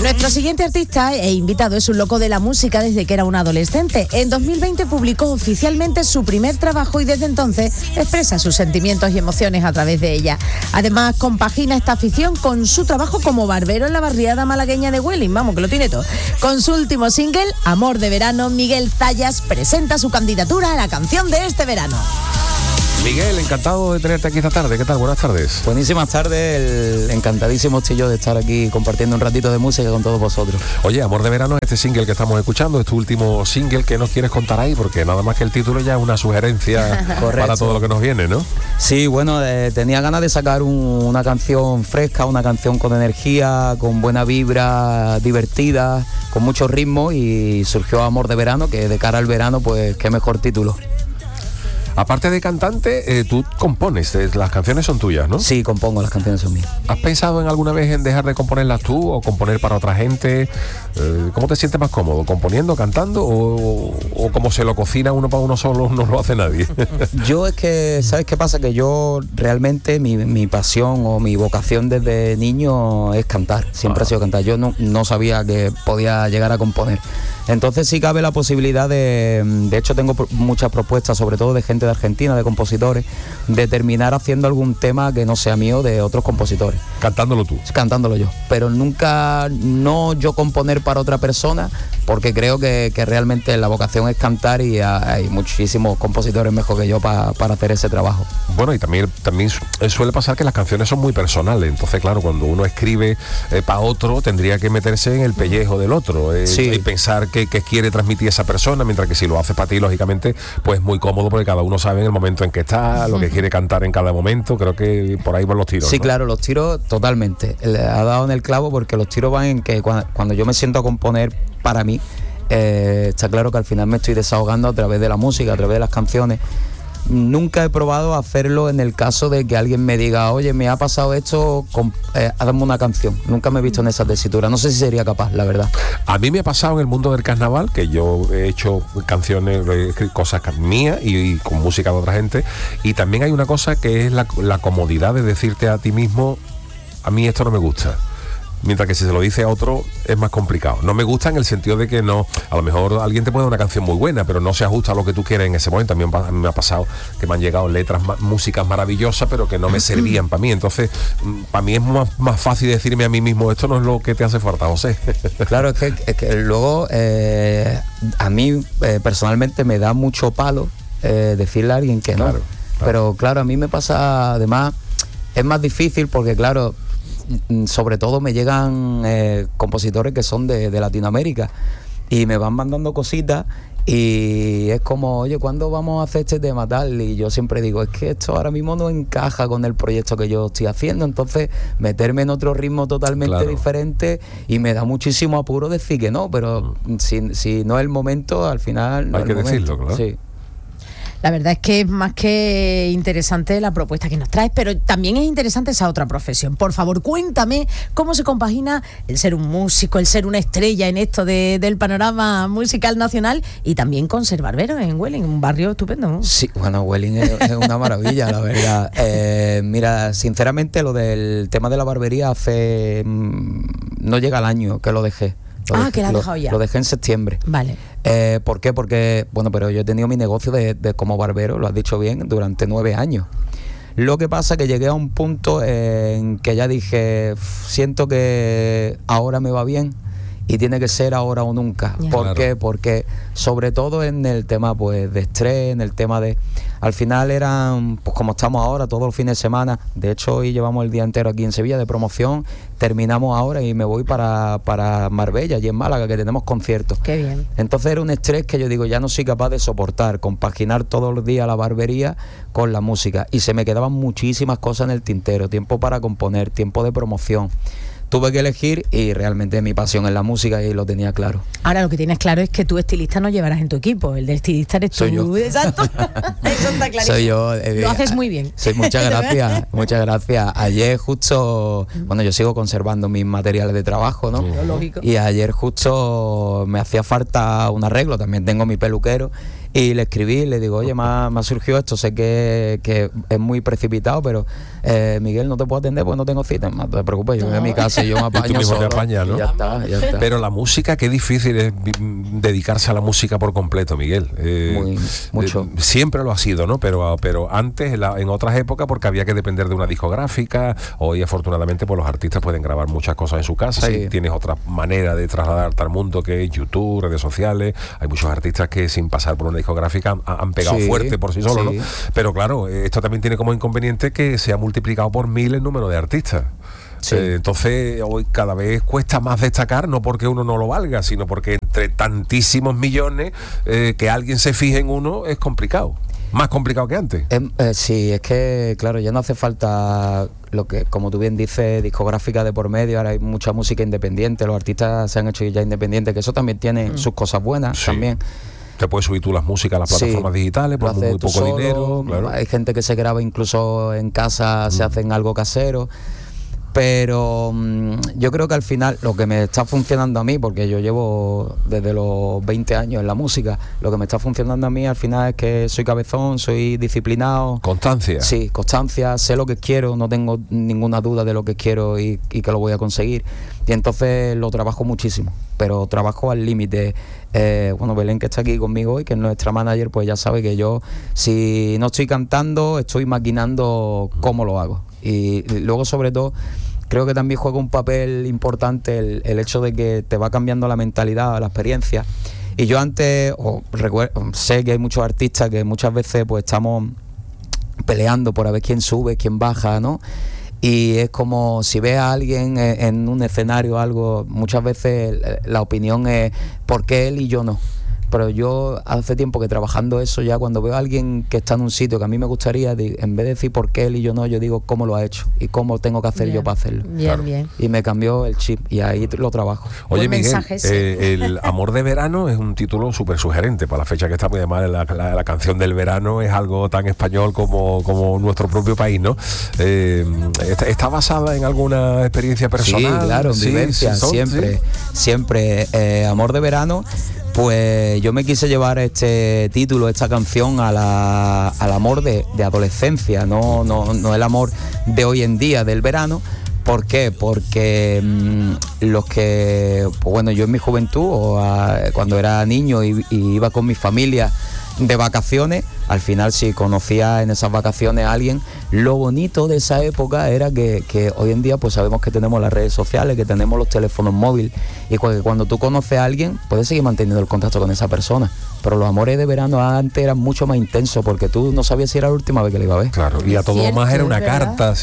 Nuestro siguiente artista e invitado es un loco de la música desde que era un adolescente. En 2020 publicó oficialmente su primer trabajo y desde entonces expresa sus sentimientos y emociones a través de ella. Además, compagina esta afición con su trabajo como barbero en la barriada malagueña de Huelin. Vamos, que lo tiene todo. Con su último single, Amor de Verano, Miguel Zayas presenta su candidatura a la canción de este verano. Miguel, encantado de tenerte aquí esta tarde. ¿Qué tal? Buenas tardes. Buenísimas tardes, encantadísimo estoy yo de estar aquí compartiendo un ratito de música con todos vosotros. Oye, Amor de Verano, este single que estamos escuchando, es tu último single. ¿Qué nos quieres contar ahí? Porque nada más que el título ya es una sugerencia para todo lo que nos viene, ¿no? Sí, bueno, tenía ganas de sacar una canción fresca, una canción con energía, con buena vibra, divertida, con mucho ritmo, y surgió Amor de Verano, que de cara al verano, pues qué mejor título. Aparte de cantante, tú compones, las canciones son tuyas, ¿no? Sí, compongo, las canciones son mías. ¿Has pensado en alguna vez en dejar de componerlas tú o componer para otra gente? ¿Cómo te sientes más cómodo? ¿Componiendo, cantando o como se lo cocina uno para uno solo no lo hace nadie? Yo es que, ¿sabes qué pasa? Que yo realmente mi pasión o mi vocación desde niño es cantar, siempre ha sido cantar. Yo no sabía que podía llegar a componer. Entonces sí cabe la posibilidad de hecho tengo muchas propuestas, sobre todo de gente de Argentina, de compositores, de terminar haciendo algún tema que no sea mío, de otros compositores. Cantándolo tú. Cantándolo yo, pero nunca, no yo componer para otra persona, porque creo que realmente la vocación es cantar y hay muchísimos compositores mejor que yo para hacer ese trabajo. Bueno, y también suele pasar que las canciones son muy personales, entonces claro, cuando uno escribe para otro, tendría que meterse en el pellejo del otro, sí, y pensar que quiere transmitir esa persona, mientras que si lo hace para ti, lógicamente, pues muy cómodo, porque cada uno sabe en el momento en que está, lo que quiere cantar en cada momento. Creo que por ahí van los tiros, sí, ¿no? Claro, los tiros totalmente. Le ha dado en el clavo, porque los tiros van en que cuando yo me siento a componer para mí, está claro que al final me estoy desahogando a través de la música, a través de las canciones. Nunca he probado hacerlo en el caso de que alguien me diga, oye, me ha pasado esto, hazme una canción. Nunca me he visto en esa tesitura, no sé si sería capaz, la verdad. A mí me ha pasado en el mundo del carnaval, que yo he hecho canciones, cosas mías y con música de otra gente, y también hay una cosa que es la comodidad de decirte a ti mismo, a mí esto no me gusta. Mientras que si se lo dice a otro es más complicado. No me gusta en el sentido de que no, a lo mejor alguien te puede dar una canción muy buena, pero no se ajusta a lo que tú quieres en ese momento. También me ha pasado que me han llegado letras, músicas maravillosas, pero que no me servían para mí. Entonces, para mí es más fácil decirme a mí mismo, esto no es lo que te hace falta, José. Claro, es que luego a mí personalmente me da mucho palo decirle a alguien que no. Claro. Pero claro, a mí me pasa, además, es más difícil porque claro, sobre todo me llegan compositores que son de Latinoamérica y me van mandando cositas y es como, oye, ¿cuándo vamos a hacer este tema tal? Y yo siempre digo, es que esto ahora mismo no encaja con el proyecto que yo estoy haciendo, entonces meterme en otro ritmo totalmente diferente, y me da muchísimo apuro decir que no, pero si no es el momento, al final no hay es que el momento. decirlo, claro. Sí. La verdad es que es más que interesante la propuesta que nos traes, pero también es interesante esa otra profesión. Por favor, cuéntame cómo se compagina el ser un músico, el ser una estrella en esto del panorama musical nacional, y también con ser barbero en Huelin, un barrio estupendo, ¿no? Sí, bueno, Huelin es una maravilla, la verdad. Mira, sinceramente, lo del tema de la barbería no llega al año que lo dejé. Que lo has dejado ya. Lo dejé en septiembre. Vale. ¿Por qué? Porque, bueno, pero yo he tenido mi negocio de como barbero, lo has dicho bien, durante 9 años. Lo que pasa que llegué a un punto en que ya dije, siento que ahora me va bien y tiene que ser ahora o nunca. Yeah. ¿Por qué? Porque sobre todo en el tema pues de estrés, en el tema de... Al final eran, pues como estamos ahora, todos los fines de semana. De hecho, hoy llevamos el día entero aquí en Sevilla de promoción. Terminamos ahora y me voy para Marbella, allí en Málaga, que tenemos conciertos. Qué bien. Entonces era un estrés que yo digo, ya no soy capaz de soportar, compaginar todos los días la barbería con la música. Y se me quedaban muchísimas cosas en el tintero, tiempo para componer, tiempo de promoción. Tuve que elegir y realmente mi pasión es la música y lo tenía claro. Ahora lo que tienes claro es que tú estilista no llevarás en tu equipo, el de estilista eres tú. Soy yo. Exacto. Eso está clarísimo. Soy yo. Lo haces muy bien. Sí, muchas gracias, muchas gracias. Ayer justo, bueno, yo sigo conservando mis materiales de trabajo, ¿no? Lógico. Y ayer justo me hacía falta un arreglo, también tengo mi peluquero. Y le escribí, le digo, oye, me ha surgido esto, sé que es muy precipitado, pero Miguel, no te puedo atender porque no tengo cita. No te preocupes, yo voy a mi casa y yo me apaño. Y tú mismo solo, te apañas, ¿no? Ya está. Pero la música, qué difícil es dedicarse a la música por completo, Miguel. Mucho. Siempre lo ha sido, ¿no? Pero antes, en otras épocas, porque había que depender de una discográfica. Hoy, afortunadamente, pues los artistas pueden grabar muchas cosas en su casa. Sí. Y tienes otra manera de trasladarte al mundo, que es YouTube, redes sociales. Hay muchos artistas que sin pasar por una discográfica han pegado fuerte por sí solos, ¿no? Pero claro, esto también tiene como inconveniente que se ha multiplicado por 1000 el número de artistas. Sí. Entonces hoy cada vez cuesta más destacar, no porque uno no lo valga, sino porque entre tantísimos millones que alguien se fije en uno es complicado. Más complicado que antes. Sí, es que, claro, ya no hace falta lo que, como tú bien dices, discográfica de por medio. Ahora hay mucha música independiente, los artistas se han hecho ya independientes, que eso también tiene sus cosas buenas también. Te puedes subir tú las músicas a las plataformas digitales por muy poco dinero. Claro. Hay gente que se graba incluso en casa, se hacen algo casero. Pero yo creo que al final lo que me está funcionando a mí, porque yo llevo desde los 20 años en la música, lo que me está funcionando a mí al final es que soy cabezón, soy disciplinado. Constancia. Sí, constancia, sé lo que quiero, no tengo ninguna duda de lo que quiero y que lo voy a conseguir. Y entonces lo trabajo muchísimo, pero trabajo al límite. Bueno, Belén, que está aquí conmigo hoy, que es nuestra manager, pues ya sabe que yo, si no estoy cantando, estoy maquinando cómo lo hago. Y luego, sobre todo, creo que también juega un papel importante el hecho de que te va cambiando la mentalidad, la experiencia. Y yo antes, sé que hay muchos artistas que muchas veces pues estamos peleando por a ver quién sube, quién baja, ¿no? Y es como si ves a alguien en un escenario o algo, muchas veces la opinión es ¿por qué él y yo no? Pero yo hace tiempo que trabajando eso, ya cuando veo a alguien que está en un sitio que a mí me gustaría, en vez de decir por qué él y yo no, yo digo cómo lo ha hecho y cómo tengo que hacer yo para hacerlo. Bien. Y me cambió el chip y ahí lo trabajo. Oye, Miguel, El amor de verano es un título súper sugerente para la fecha que estamos. Además, la canción del verano es algo tan español como nuestro propio país, ¿no? ¿Está basada en alguna experiencia personal? Sí, claro, en vivencia, siempre. Amor de verano. Pues yo me quise llevar este título, esta canción al amor de adolescencia, no el amor de hoy en día, del verano. ¿Por qué? Porque los que, pues bueno, yo en mi juventud, cuando era niño y iba con mi familia de vacaciones, al final si conocía en esas vacaciones a alguien, lo bonito de esa época era que hoy en día pues sabemos que tenemos las redes sociales, que tenemos los teléfonos móviles y cuando tú conoces a alguien puedes seguir manteniendo el contacto con esa persona, pero los amores de verano antes eran mucho más intensos porque tú no sabías si era la última vez que le iba a ver. Claro, y a todo lo más era una carta,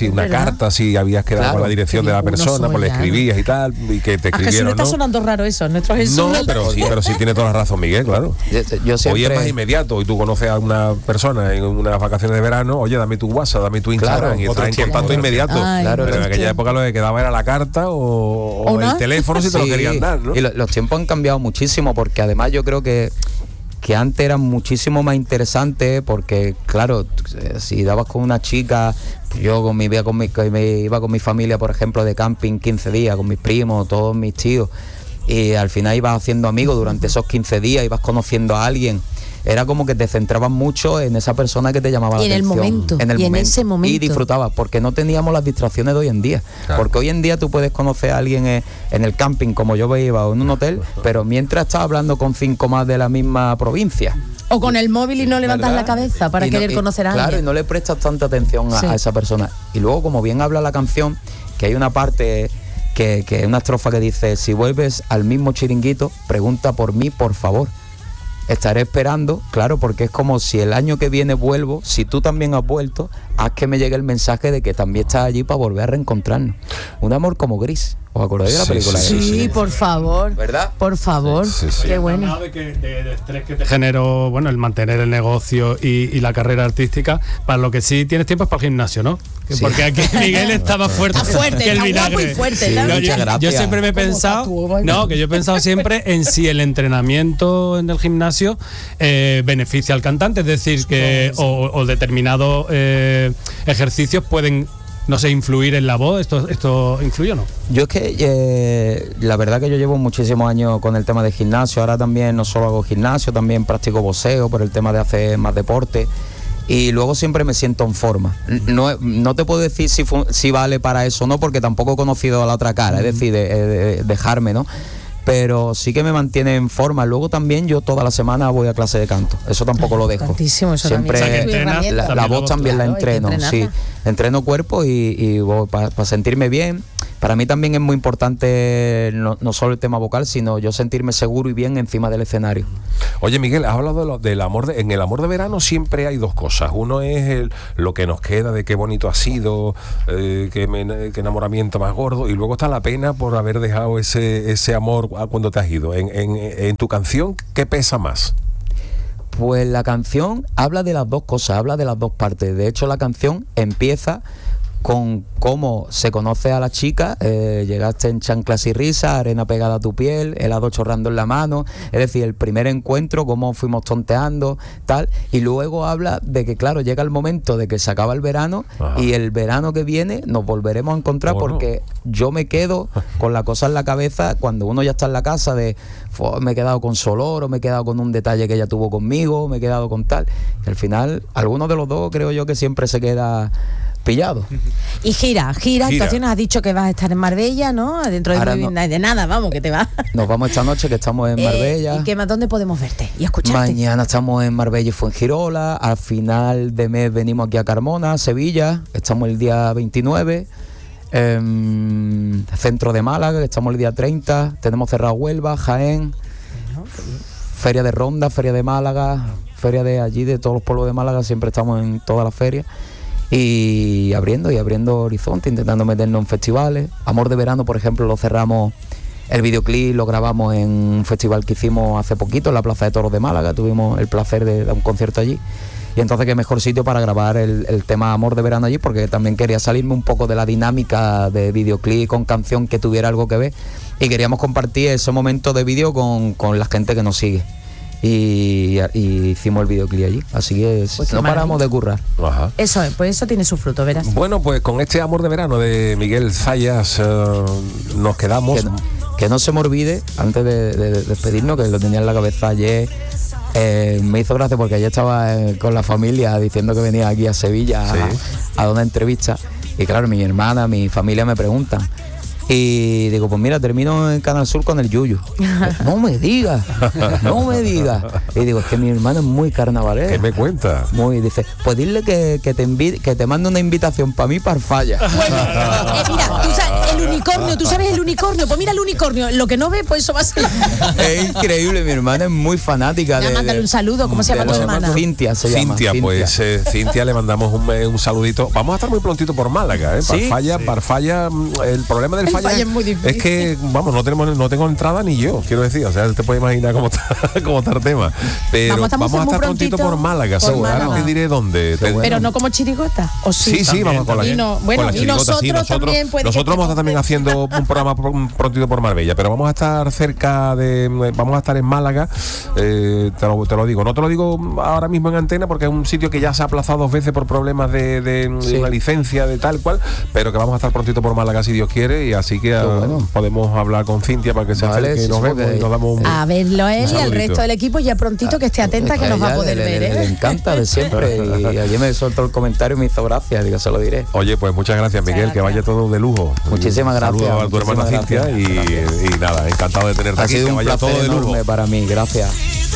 si habías quedado con la dirección de la persona, pues le escribías y tal, y que te escribieron, ¿no? Me está sonando raro eso, nuestro Jesús. No, pero sí tiene toda la razón, Miguel, claro. Yo siempre... Hoy es más inmediato y tú conoces a una persona en unas vacaciones de verano, oye, dame tu WhatsApp, dame tu Instagram, y estás en contacto inmediato. Claro, pero en aquella época lo que quedaba era la carta o el teléfono si te lo querían dar, ¿no? Y los tiempos han cambiado muchísimo porque además yo creo que antes eran muchísimo más interesantes porque, claro, si dabas con una chica, yo me iba con mi familia, por ejemplo, de camping 15 días, con mis primos, todos mis tíos, y al final ibas haciendo amigos durante esos 15 días, ibas conociendo a alguien. Era como que te centrabas mucho en esa persona que te llamaba la atención. En ese momento. Y disfrutabas, porque no teníamos las distracciones de hoy en día. Claro. Porque hoy en día tú puedes conocer a alguien en el camping, como yo iba, o en un hotel, pero mientras estás hablando con 5 más de la misma provincia. O con el móvil y no levantas la cabeza para querer conocer a alguien. Claro, y no le prestas tanta atención a esa persona. Y luego, como bien habla la canción, que hay una parte... que es una estrofa que dice: si vuelves al mismo chiringuito, pregunta por mí, por favor. Estaré esperando, claro, porque es como si el año que viene vuelvo, si tú también has vuelto, haz que me llegue el mensaje de que también estás allí para volver a reencontrarnos. Un amor como Gris. ¿Os acordáis de la película? Sí, por favor. ¿Verdad? Por favor. Sí. Qué bueno. De estrés que te generó, bueno, el mantener el negocio y la carrera artística, para lo que sí tienes tiempo es para el gimnasio, ¿no? Sí. Porque aquí Miguel estaba fuerte, que el vinagre. Fuerte, yo siempre me he pensado, que yo he pensado siempre en si el entrenamiento en el gimnasio beneficia al cantante, es decir, que o determinados ejercicios pueden no sé, influir en la voz? ¿Esto influye o no? Yo es que la verdad que yo llevo muchísimos años con el tema de gimnasio. Ahora también no solo hago gimnasio, también practico boxeo por el tema de hacer más deporte. Y luego siempre me siento en forma. No te puedo decir si vale para eso o no, porque tampoco he conocido a la otra cara, es decir, dejarme, ¿no? Pero sí que me mantiene en forma. Luego también yo toda la semana voy a clase de canto. Eso tampoco lo dejo. Eso siempre la voz también la entreno. Sí, entreno cuerpo y voy para sentirme bien. Para mí también es muy importante no solo el tema vocal, sino yo sentirme seguro y bien encima del escenario. Oye, Miguel, has hablado del amor. En el amor de verano siempre hay dos cosas. Uno es lo que nos queda de qué bonito ha sido, qué enamoramiento más gordo, y luego está la pena por haber dejado ese amor cuando te has ido. En tu canción, ¿qué pesa más? Pues la canción habla de las dos cosas, habla de las dos partes. De hecho, la canción empieza con cómo se conoce a la chica, llegaste en chanclas y risas, arena pegada a tu piel, helado chorrando en la mano, es decir, el primer encuentro, cómo fuimos tonteando, tal, y luego habla de que, claro, llega el momento de que se acaba el verano. Ajá. Y el verano que viene nos volveremos a encontrar, porque yo me quedo con la cosa en la cabeza cuando uno ya está en la casa de me he quedado con su olor, o me he quedado con un detalle que ella tuvo conmigo, me he quedado con tal, y al final alguno de los dos creo yo que siempre se queda pillado. Y gira, actuaciones. Has dicho que vas a estar en Marbella, ¿no? Dentro de nada, vamos, que te vas. Nos vamos esta noche, que estamos en Marbella. ¿Y dónde podemos verte y escucharte? Mañana estamos en Marbella y Fuengirola. Al final de mes venimos aquí a Carmona, Sevilla. Estamos el día 29. Centro de Málaga, que estamos el día 30. Tenemos cerrado Huelva, Jaén. Feria de Ronda, Feria de Málaga, feria de allí, de todos los pueblos de Málaga. Siempre estamos en todas las ferias. Y abriendo horizonte, intentando meternos en festivales. Amor de Verano, por ejemplo, lo cerramos, el videoclip lo grabamos en un festival que hicimos hace poquito en la Plaza de Toros de Málaga. Tuvimos el placer de dar un concierto allí. Y entonces qué mejor sitio para grabar el tema Amor de Verano allí, porque también quería salirme un poco de la dinámica de videoclip con canción que tuviera algo que ver. Y queríamos compartir ese momento de vídeo con la gente que nos sigue. Y hicimos el videoclip allí, así que pues no paramos de currar. Ajá. Eso es, pues eso tiene su fruto, verás. Bueno, pues con este Amor de Verano de Miguel Zayas nos quedamos. Que no se me olvide, antes de despedirnos, que lo tenía en la cabeza ayer. Me hizo gracia porque ayer estaba con la familia diciendo que venía aquí a Sevilla a una entrevista, y claro, mi hermana, mi familia me preguntan. Y digo, pues mira, termino en Canal Sur con el Yuyu. No me digas. Y digo, es que mi hermano es muy carnavalero. ¿Qué me cuenta? Dice, pues dile que te mande una invitación para mí para Falla. Bueno, mira, tú sabes el unicornio. Pues mira el unicornio, lo que no ve, pues eso va a ser. Es increíble, mi hermana es muy fanática. Mándale un saludo, ¿cómo se llama tu hermana? Cintia se llama. Pues Cintia, le mandamos un saludito. Vamos a estar muy prontito por Málaga, ¿eh? ¿Sí? Parfalla, el problema del Falla es que, vamos, no tengo entrada ni yo, quiero decir, o sea, te puedes imaginar cómo está el tema. Pero vamos a estar prontito por Málaga, seguro. Ahora te diré dónde. Pero no como chirigota, ¿o sí? Sí, vamos con la chirigota. Nosotros vamos a estar también haciendo un programa prontito por Marbella, pero vamos a estar vamos a estar en Málaga, te lo digo. No te lo digo ahora mismo en antena porque es un sitio que ya se ha aplazado 2 veces por problemas de una licencia de tal cual, pero que vamos a estar prontito por Málaga si Dios quiere, y así que podemos hablar con Cintia para que se acerque y nos vemos y nos damos a verlo él y al resto del equipo, ya prontito que esté atenta, que nos va a poder ver. Le encanta de siempre, y ayer me soltó el comentario y me hizo gracia, digo, se lo diré. Oye, pues muchas gracias, Miguel, que vaya todo de lujo. Muchísimas gracias. Saludos a tu hermana Cintia y nada, encantado de tenerte aquí. Ha sido un placer todo de lujo para mí, gracias.